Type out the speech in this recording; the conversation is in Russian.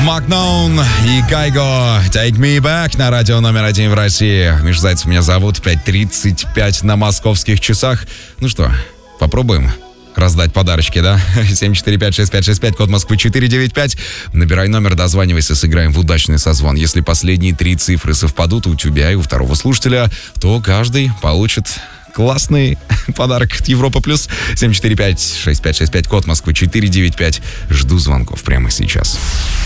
Макноун и Кайго Take Me Back на радио номер 1 в России. Миша Зайцев меня зовут. 5:35 на московских часах. Ну что, попробуем раздать подарочки, да? 745-6565, код Москвы 495. Набирай номер, дозванивайся, сыграем в удачный созвон. Если последние 3 цифры совпадут у тебя и у второго слушателя, то каждый получит классный подарок от Европа Плюс. 745-6565, код Москвы 495. Жду звонков прямо сейчас.